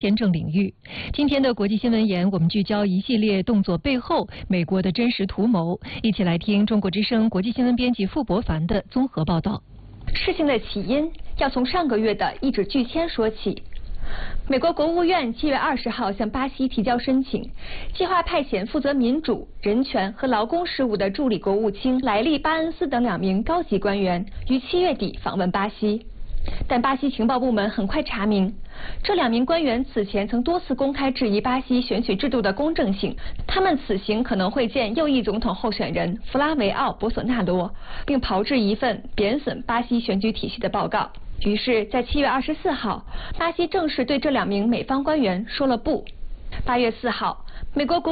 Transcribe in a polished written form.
签证领域。今天的国际新闻言，我们聚焦一系列动作背后美国的真实图谋，一起来听中国之声国际新闻编辑傅博凡的综合报道。 事情的起因要从上个月的一纸拒签说起。美国国务院7月20号向巴西提交申请，计划派遣负责民主、人权和劳工事务的助理国务卿莱利·巴恩斯等2名高级官员于7月底访问巴西。但巴西情报部门很快查明，这2名官员此前曾多次公开质疑巴西选举制度的公正性，他们此行可能会见右翼总统候选人弗拉维奥·博索纳罗，并炮制一份贬损巴西选举体系的报告。于是，在7月24号，巴西正式对这2名美方官员说了不。8月4号，美国国